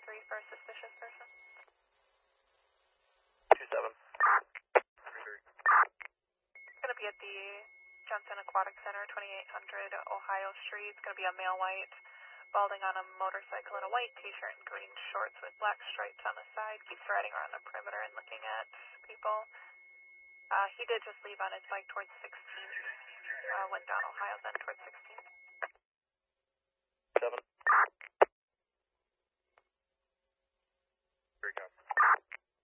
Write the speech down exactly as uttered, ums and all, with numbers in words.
three for a suspicious person. two seven. It's going to be at the Johnson Aquatic Center, twenty-eight hundred Ohio Street. It's going to be a male white, balding on a motorcycle in a white t-shirt and green shorts with black stripes on the side. Keeps riding around the perimeter and looking at people. Uh, he did just leave on his bike towards sixteenth. Uh, went down Ohio then towards sixteenth. seven.